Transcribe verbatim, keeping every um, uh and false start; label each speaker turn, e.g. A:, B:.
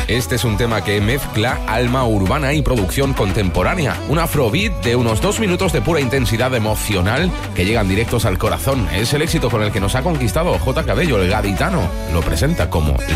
A: Este es un tema que mezcla alma urbana y producción contemporánea. Un afrobeat de unos dos minutos de pura intensidad emocional que llegan directos al corazón. Es el éxito con el que nos ha conquistado J. Cabello, el gaditano. Lo presenta como